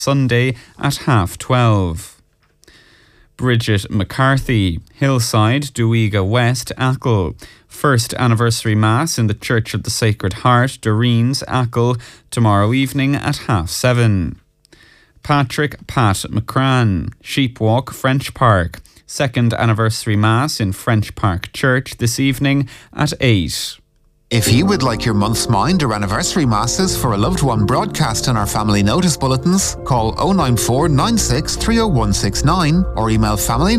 Sunday at 12:30. Bridget McCarthy, Hillside, Duiga West, Achill. First anniversary Mass in the Church of the Sacred Heart, Doreen's, Achill, tomorrow evening at 7:30. Patrick Pat McCran, Sheepwalk, French Park. Second anniversary Mass in French Park Church this evening at 8:00. If you would like your month's mind or anniversary masses for a loved one broadcast in our family notice bulletins, call 094 96 30169 or email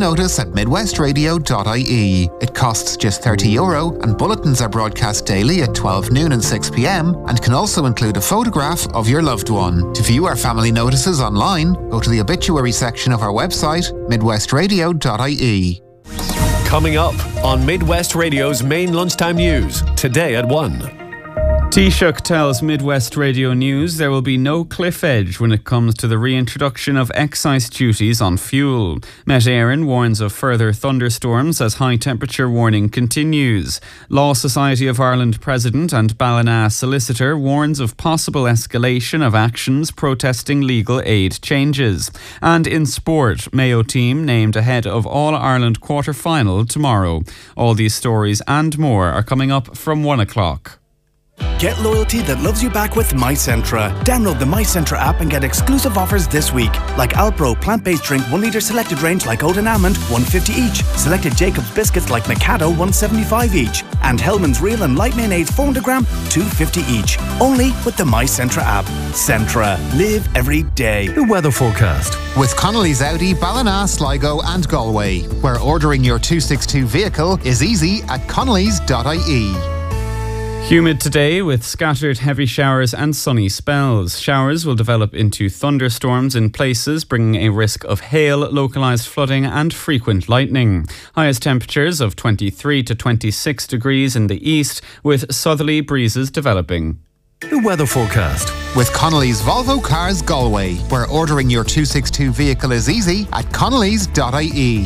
familynotice@midwestradio.ie. It costs just €30 and bulletins are broadcast daily at 12 noon and 6 p.m. and can also include a photograph of your loved one. To view our family notices online, go to the obituary section of our website, midwestradio.ie. Coming up on Midwest Radio's main lunchtime news, today at 1. Taoiseach tells Midwest Radio News there will be no cliff edge when it comes to the reintroduction of excise duties on fuel. Met Éireann warns of further thunderstorms as high temperature warning continues. Law Society of Ireland President and Ballina solicitor warns of possible escalation of actions protesting legal aid changes. And in sport, Mayo team named ahead of All-Ireland quarter-final tomorrow. All these stories and more are coming up from 1 o'clock. Get loyalty that loves you back with MyCentra. Download the MyCentra app and get exclusive offers this week. Like Alpro plant-based drink 1 litre selected range like Oat and Almond, $1.50 each. Selected Jacob's biscuits like Mikado, $1.75 each. And Hellman's Real and Light Mayonnaise 400 gram, $2.50 each. Only with the MyCentra app. Centra. Live every day. The weather forecast. With Connolly's Audi, Ballina, Sligo and Galway, where ordering your 262 vehicle is easy at connellys.ie. Humid today with scattered heavy showers and sunny spells. Showers will develop into thunderstorms in places, bringing a risk of hail, localised flooding and frequent lightning. Highest temperatures of 23 to 26 degrees in the east, with southerly breezes developing. The weather forecast. With Connolly's Volvo Cars Galway, where ordering your 262 vehicle is easy at connellys.ie.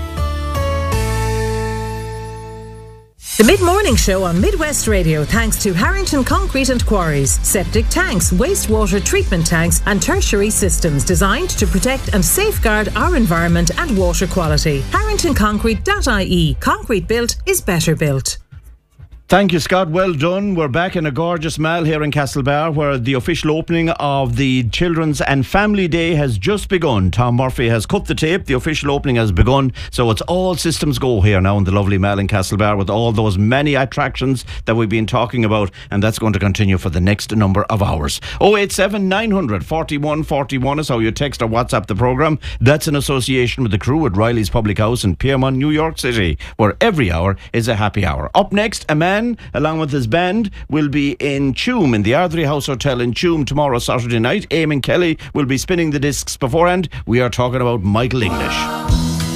The Mid-Morning Show on Midwest Radio, thanks to Harrington Concrete and Quarries. Septic tanks, wastewater treatment tanks and tertiary systems designed to protect and safeguard our environment and water quality. HarringtonConcrete.ie. Concrete built is better built. Thank you, Scott. Well done. We're back in a gorgeous mall here in Castlebar, where the official opening of the Children's and Family Day has just begun. Tom Murphy has cut the tape. The official opening has begun. So it's all systems go here now in the lovely mall in Castlebar, with all those many attractions that we've been talking about. And that's going to continue for the next number of hours. 087 900 41 41 is how you text or WhatsApp the programme. That's in association with the crew at Riley's Public House in Piermont, New York City, where every hour is a happy hour. Up next, a man along with his band will be in Tuam in the Ardrey House Hotel in Tuam tomorrow Saturday night. Eamon Kelly will be spinning the discs beforehand. We are talking about Michael English.